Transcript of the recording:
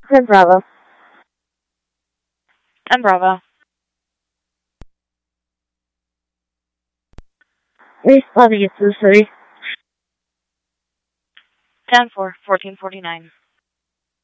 10 Bravo. 10 Bravo. We still have to get to the city. 10-4, 1449.